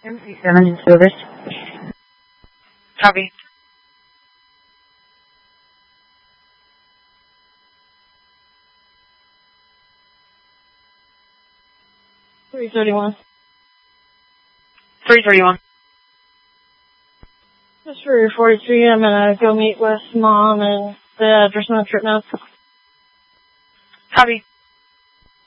M37 in service. Copy. $331. 331. Just for 43, I'm gonna go meet with Mom and the address on the trip notes. Copy.